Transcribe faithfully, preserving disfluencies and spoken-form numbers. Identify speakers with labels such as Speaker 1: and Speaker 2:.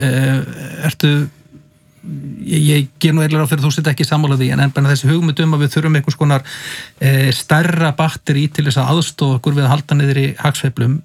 Speaker 1: uh, ertu ég, ég ger nú eiginlega á fyrir þú sett ekki sammála því en en þessi hugmynd um að við þurfum einhvers konar uh, stærra batteri til þess að aðstoða okkur við að halda niður í hagsveiflum